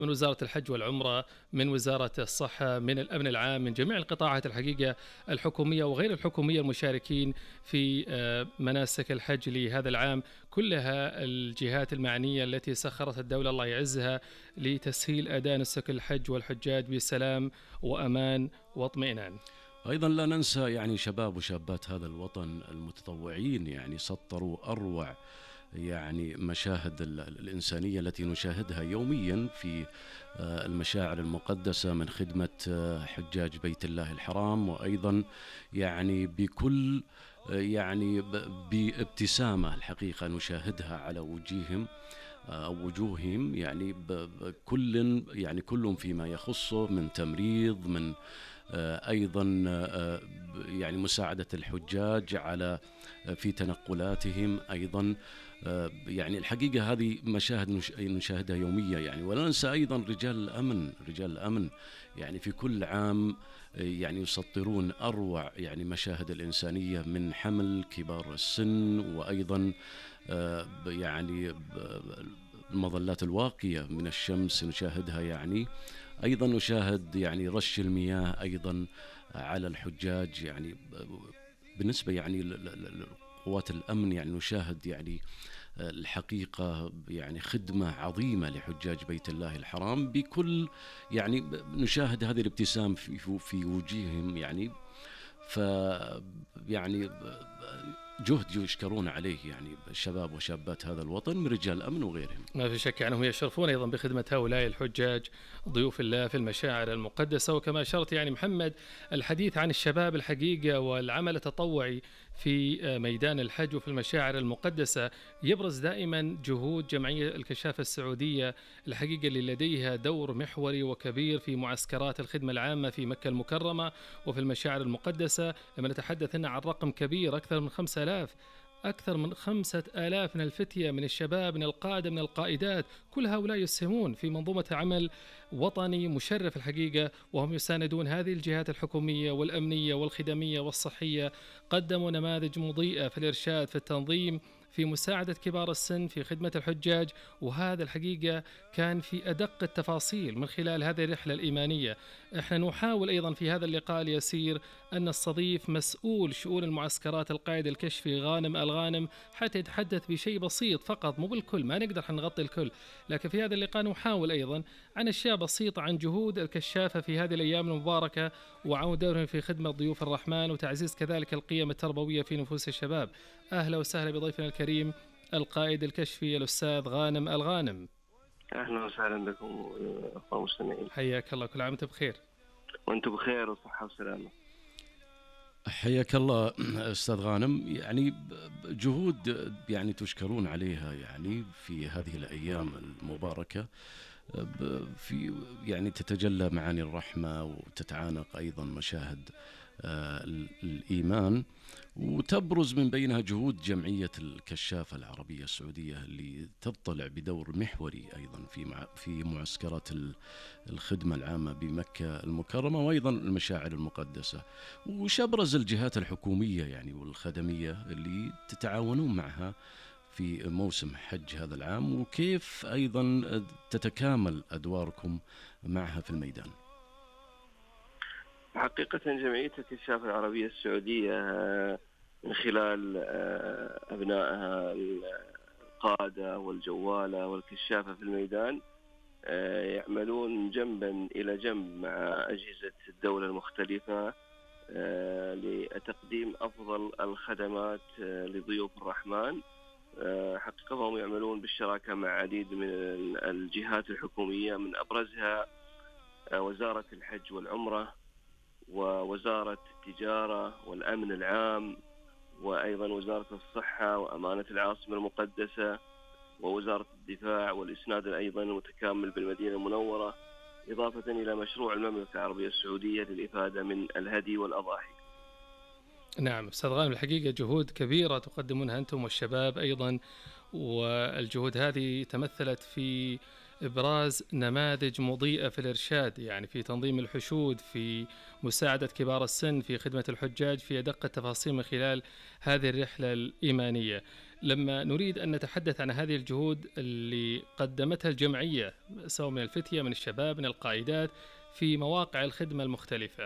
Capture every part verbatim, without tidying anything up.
من وزارة الحج والعمرة، من وزارة الصحة، من الأمن العام، من جميع القطاعات الحقيقة الحكومية وغير الحكومية المشاركين في آه، مناسك الحج لهذا العام، كلها الجهات المعنية التي سخرت الدولة الله يعزها لتسهيل أداء نسك الحج والحجاج بسلام وأمان واطمئنان. أيضا لا ننسى يعني شباب وشابات هذا الوطن المتطوعين، يعني سطروا أروع يعني مشاهد ال- الإنسانية التي نشاهدها يوميا في آه، المشاعر المقدسة من خدمة آه، حجاج بيت الله الحرام، وأيضا يعني بكل آه، يعني ب- بابتسامة الحقيقة نشاهدها على وجيههم آه، أو وجوههم، يعني ب- ب- كل يعني كل فيما يخصه من تمريض، من آه، أيضا آه، ب- يعني مساعدة الحجاج على آه، في تنقلاتهم أيضا. آه، يعني الحقيقة هذه مشاهد نش- نشاهدها يوميا يعني. ولا ننسى أيضا رجال الأمن، رجال الأمن يعني في كل عام آه، يعني يسطرون أروع يعني مشاهد الإنسانية من حمل كبار السن، وأيضا آه، ب- يعني ب- المظلات الواقية من الشمس نشاهدها يعني. أيضا نشاهد يعني رش المياه أيضا على الحجاج يعني. بالنسبة يعني ل- ل- لقوات الأمن يعني نشاهد يعني الحقيقة يعني خدمة عظيمة لحجاج بيت الله الحرام بكل يعني نشاهد هذه الابتسام في في وجيههم يعني. ف يعني جهد يشكرون عليه يعني شباب وشابات هذا الوطن من رجال الأمن وغيرهم. ما في شك أنهم يشرفون أيضا بخدمة هؤلاء الحجاج ضيوف الله في المشاعر المقدسة. وكما أشرت يعني محمد، الحديث عن الشباب الحقيقة والعمل التطوعي في ميدان الحج وفي المشاعر المقدسة يبرز دائما جهود جمعية الكشافة السعودية الحقيقة اللي لديها دور محوري وكبير في معسكرات الخدمة العامة في مكة المكرمة وفي المشاعر المقدسة. لما نتحدث هنا عن رقم كبير، أكثر من خمسة آلاف، أكثر من خمسة آلاف من الفتية، من الشباب، من القادة، من القائدات، كل هؤلاء يسهمون في منظومة عمل وطني مشرف الحقيقة، وهم يساندون هذه الجهات الحكومية والأمنية والخدمية والصحية. قدموا نماذج مضيئة في الإرشاد، في التنظيم، في مساعدة كبار السن، في خدمة الحجاج. وهذا الحقيقة كان في أدق التفاصيل من خلال هذه الرحلة الإيمانية. احنا نحاول أيضا في هذا اللقاء اليسير أن نستضيف مسؤول شؤون المعسكرات القائد الكشفي غانم الغانم حتى يتحدث بشيء بسيط فقط، مو بالكل، ما نقدر نغطي الكل، لكن في هذا اللقاء نحاول أيضا عن أشياء بسيطة عن جهود الكشافة في هذه الأيام المباركة وعن دورهم في خدمة ضيوف الرحمن وتعزيز كذلك القيم التربوية في نفوس الشباب. أهلا وسهلا بضيفنا الكريم القائد الكشفي الأستاذ غانم الغانم. أهلا وسهلا بكم أخوة المستمعين. حياك الله، كل عام وأنت بخير. وأنتم بخير وصحة وسلامة. حياك الله أستاذ غانم. يعني جهود يعني تشكرون عليها يعني في هذه الأيام المباركة، في يعني تتجلى معاني الرحمة وتتعانق أيضا مشاهد آه، الإيمان، وتبرز من بينها جهود جمعية الكشافة العربية السعودية اللي تطلع بدور محوري أيضا في مع في معسكرات الخدمة العامة بمكة المكرمة وأيضا المشاعر المقدسة. وش أبرز الجهات الحكومية يعني والخدمية اللي تتعاونون معها في موسم حج هذا العام، وكيف أيضا تتكامل أدواركم معها في الميدان؟ حقيقة جمعية الكشافة العربية السعودية من خلال أبنائها القادة والجوالة والكشافة في الميدان يعملون جنبا إلى جنب مع أجهزة الدولة المختلفة لتقديم أفضل الخدمات لضيوف الرحمن. حقيقة هم يعملون بالشراكة مع عديد من الجهات الحكومية، من أبرزها وزارة الحج والعمرة ووزارة التجارة والأمن العام، وأيضا وزارة الصحة وأمانة العاصمة المقدسة، ووزارة الدفاع والإسناد أيضا المتكامل بالمدينة المنورة، إضافة إلى مشروع المملكة العربية السعودية للإفادة من الهدي والأضاحي. نعم أستاذ غانم، الحقيقة جهود كبيرة تقدمونها أنتم والشباب أيضا، والجهود هذه تمثلت في إبراز نماذج مضيئة في الإرشاد، يعني في تنظيم الحشود، في مساعدة كبار السن، في خدمة الحجاج، في أدق التفاصيل من خلال هذه الرحلة الإيمانية. لما نريد أن نتحدث عن هذه الجهود اللي قدمتها الجمعية سواء من الفتية من الشباب من القائدات في مواقع الخدمة المختلفة.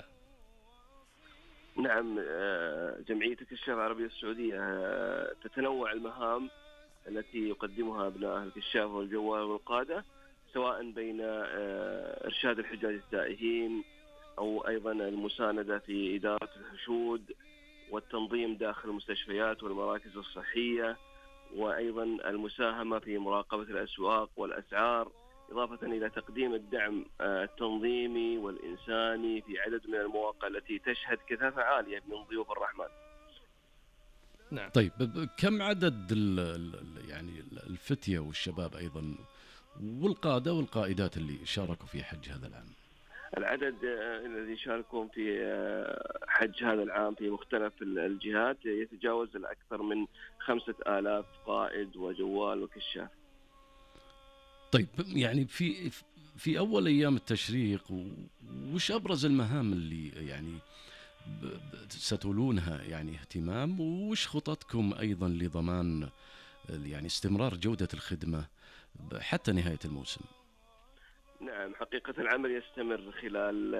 نعم، جمعية الكشاف العربية السعودية تتنوع المهام التي يقدمها أبناء الكشاف والجوال والقادة، سواء بين إرشاد الحجاج التائهين أو أيضا المساندة في إدارة الحشود والتنظيم داخل المستشفيات والمراكز الصحية، وأيضا المساهمة في مراقبة الأسواق والأسعار، إضافة إلى تقديم الدعم التنظيمي والإنساني في عدد من المواقع التي تشهد كثافة عالية من ضيوف الرحمن. نعم. طيب كم عدد يعني الفتية والشباب أيضا والقادة والقائدات اللي شاركوا في حج هذا العام؟ العدد الذي يشاركون في حج هذا العام في مختلف الجهات يتجاوز الأكثر من خمسة آلاف قائد وجوال وكشاف. طيب يعني في في أول أيام التشريق وش أبرز المهام اللي يعني ستولونها يعني اهتمام، وش خططكم أيضا لضمان يعني استمرار جودة الخدمة حتى نهاية الموسم؟ نعم، حقيقة العمل يستمر خلال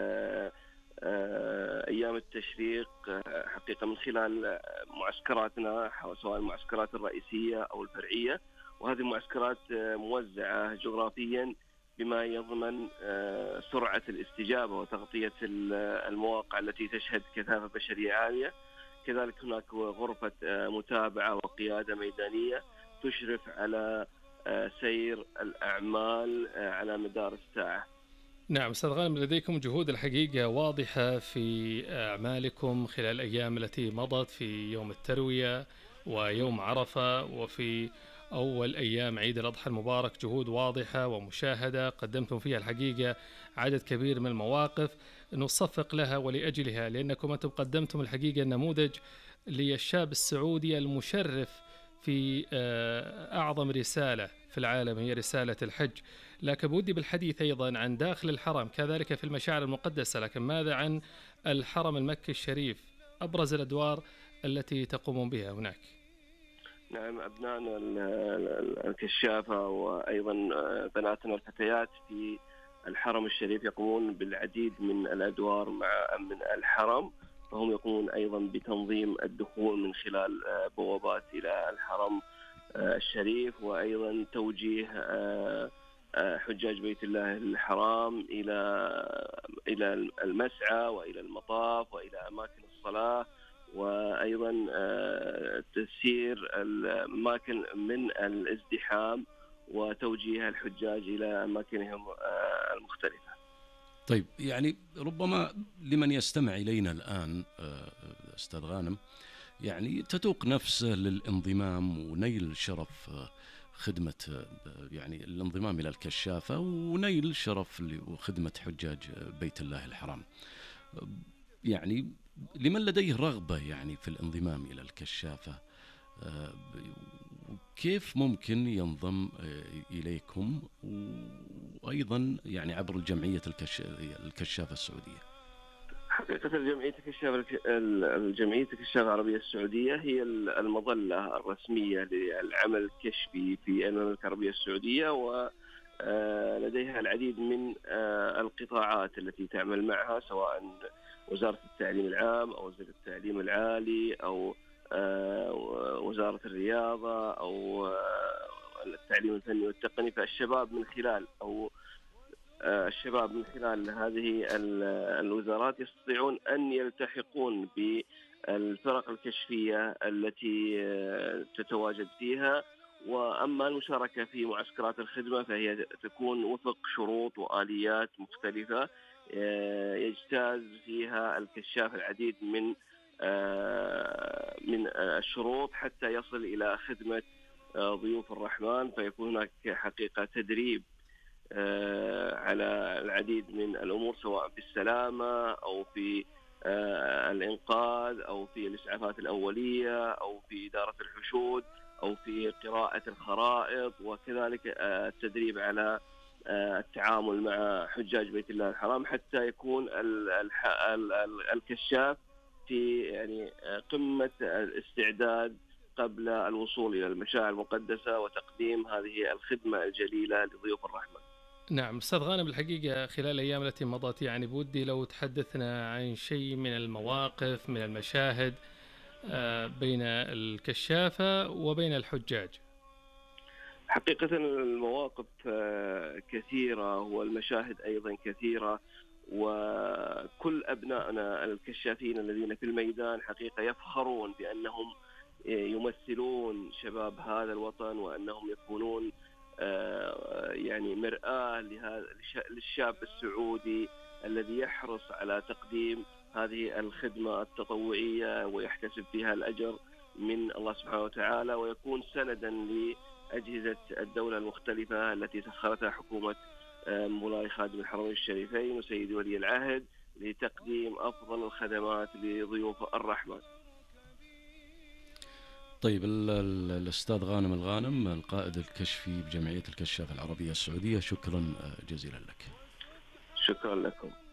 أيام التشريق، حقيقة من خلال معسكراتنا سواء المعسكرات الرئيسية أو الفرعية، وهذه المعسكرات موزعة جغرافيا بما يضمن سرعة الاستجابة وتغطية المواقع التي تشهد كثافة بشرية عالية. كذلك هناك غرفة متابعة وقيادة ميدانية تشرف على سير الأعمال على مدار الساعة. نعم أستاذ غانم، لديكم جهود الحقيقة واضحة في أعمالكم خلال الأيام التي مضت في يوم التروية ويوم عرفة وفي أول أيام عيد الأضحى المبارك، جهود واضحة ومشاهدة قدمتم فيها الحقيقة عدد كبير من المواقف نصفق لها ولأجلها، لأنكم أنتم قدمتم الحقيقة النموذج للشاب السعودي المشرف في أعظم رسالة في العالم هي رسالة الحج. لكن بودي بالحديث أيضا عن داخل الحرم كذلك في المشاعر المقدسة، لكن ماذا عن الحرم المكي الشريف؟ أبرز الأدوار التي تقومون بها هناك. نعم، أبنائنا الكشافة وأيضا بناتنا الفتيات في الحرم الشريف يقومون بالعديد من الأدوار مع أمن الحرم، فهم يقومون أيضا بتنظيم الدخول من خلال بوابات إلى الحرم الشريف، وأيضا توجيه حجاج بيت الله الحرام إلى إلى المسعى وإلى المطاف وإلى أماكن الصلاة، وأيضا تسيير الأماكن من الازدحام وتوجيه الحجاج إلى أماكنهم المختلفة. طيب يعني ربما لمن يستمع إلينا الآن أستاذ غانم يعني تتوق نفسه للانضمام ونيل شرف خدمة يعني الانضمام إلى الكشافة ونيل شرف وخدمة حجاج بيت الله الحرام، يعني لمن لديه رغبة يعني في الانضمام إلى الكشافة كيف ممكن ينضم إليكم وأيضا يعني عبر الجمعية الكشافة السعودية؟ حقيقة الجمعية الكشافة الجمعية الكشافة العربية السعودية هي المظلة الرسمية للعمل الكشفي في المملكة العربية السعودية، ولديها العديد من القطاعات التي تعمل معها، سواء وزارة التعليم العام أو وزارة التعليم العالي أو وزارة الرياضة أو التعليم الفني والتقني. فالشباب من خلال أو الشباب من خلال هذه الوزارات يستطيعون أن يلتحقون بالفرق الكشفية التي تتواجد فيها. وأما المشاركة في معسكرات الخدمة فهي تكون وفق شروط وآليات مختلفة يجتاز فيها الكشاف العديد من من الشروط حتى يصل إلى خدمة ضيوف الرحمن. فيكون هناك حقيقة تدريب على العديد من الأمور، سواء في السلامة أو في الإنقاذ أو في الإسعافات الأولية أو في إدارة الحشود أو في قراءة الخرائط، وكذلك التدريب على التعامل مع حجاج بيت الله الحرام حتى يكون الكشاف في يعني قمة الاستعداد قبل الوصول إلى المشاعر المقدسة وتقديم هذه الخدمة الجليلة لضيوف الرحمن. نعم أستاذ غانم، الحقيقة خلال الأيام التي مضت يعني بودي لو تحدثنا عن شيء من المواقف من المشاهد بين الكشافة وبين الحجاج. حقيقة المواقف كثيرة والمشاهد أيضا كثيرة، وكل أبنائنا الكشافين الذين في الميدان حقيقة يفخرون بأنهم يمثلون شباب هذا الوطن، وأنهم يكونون يعني مرآة للشاب السعودي الذي يحرص على تقديم هذه الخدمة التطوعية ويحتسب فيها الأجر من الله سبحانه وتعالى، ويكون سندا لأجهزة الدولة المختلفة التي سخرتها حكومة مولاي خادم الحرمين الشريفين وسيدي ولي العهد لتقديم أفضل الخدمات لضيوف الرحمن. طيب الأستاذ غانم الغانم القائد الكشفي بجمعية الكشافة العربية السعودية، شكرا جزيلا لك. شكرا لكم.